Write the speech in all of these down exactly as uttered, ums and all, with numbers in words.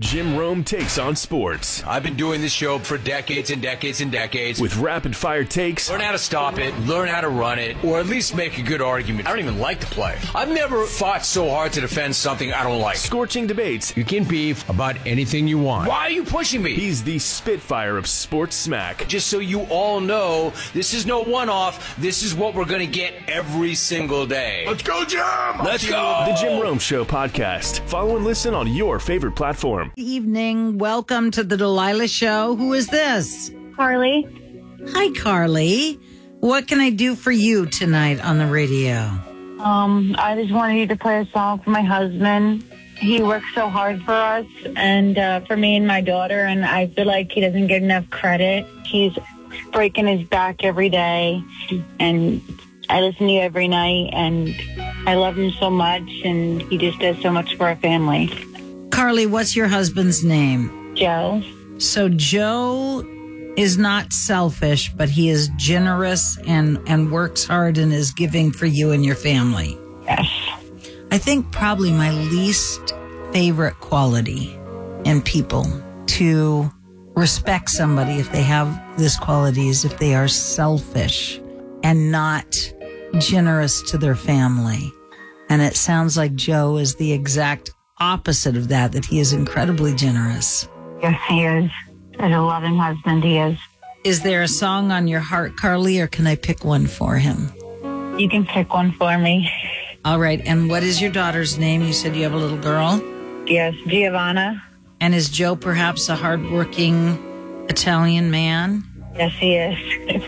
Jim Rome takes on sports. I've been doing this show for decades and decades and decades. With rapid-fire takes. Learn how to stop it, learn how to run it, or at least make a good argument. I don't even like to play. I've never fought so hard to defend something I don't like. Scorching debates. You can beef about anything you want. Why are you pushing me? He's the Spitfire of sports smack. Just so you all know, this is no one-off. This is what we're going to get every single day. Let's go, Jim! Let's go! The Jim Rome Show podcast. Follow and listen on your favorite platform. Evening. Welcome to the Delilah Show. Who is this? Carly. Hi, Carly. What can I do for you tonight on the radio? Um, I just wanted you to play a song for my husband. He works so hard for us and uh, for me and my daughter, and I feel like he doesn't get enough credit. He's breaking his back every day, and I listen to you every night, and I love him so much, and he just does so much for our family. Carly, what's your husband's name? Joe. So Joe is not selfish, but he is generous and, and works hard and is giving for you and your family. Yes. I think probably my least favorite quality in people to respect somebody if they have this quality is if they are selfish and not generous to their family. And it sounds like Joe is the exact opposite of that, that he is incredibly generous. Yes, he is. As a loving husband, he is. Is there a song on your heart, Carly, or can I pick one for him? You can pick one for me. All right. And what is your daughter's name? You said you have a little girl? Yes, Giovanna. And is Joe perhaps a hardworking Italian man? Yes, he is.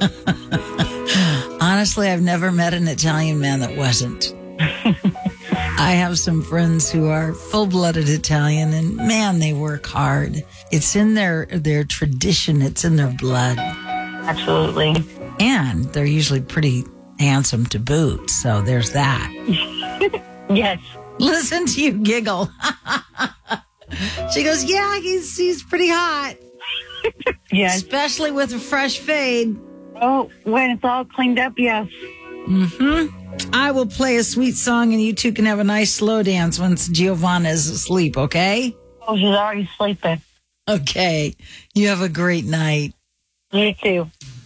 Honestly, I've never met an Italian man that wasn't. I have some friends who are full-blooded Italian, and man, they work hard. It's in their their tradition. It's in their blood. Absolutely. And they're usually pretty handsome to boot, so there's that. Yes. Listen to you giggle. She goes, yeah, he's, he's pretty hot. Yes. Especially with a fresh fade. Oh, when it's all cleaned up, yes. Mm-hmm. I will play a sweet song and you two can have a nice slow dance once Giovanna is asleep, okay? Oh, she's already sleeping. Okay. You have a great night. You too.